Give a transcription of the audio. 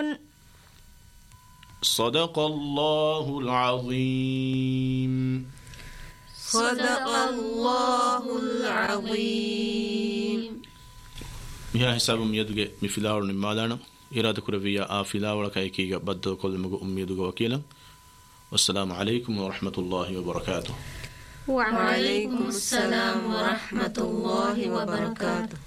يعلمون. صدق الله العظيم. صدق الله العظيم. يا حسابم يدغ مفلاور نمالنا إرادة كربية آفلاور كايكيغا بدو كل مغو أميدغ وكيلا. والسلام عليكم ورحمة الله وبركاته. وعليكم السلام ورحمة الله وبركاته.